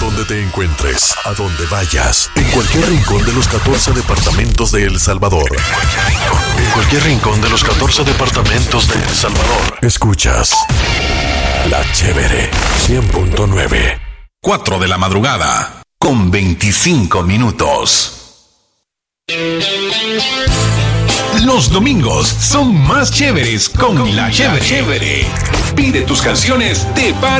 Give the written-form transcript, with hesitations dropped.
donde te encuentres, a donde vayas, en cualquier rincón de los 14 departamentos de El Salvador. En cualquier rincón de los 14 departamentos de El Salvador. Escuchas La Chévere 100.9. 4 de la madrugada, con 25 minutos. Los domingos son más chéveres con La Chévere. Pide tus canciones de par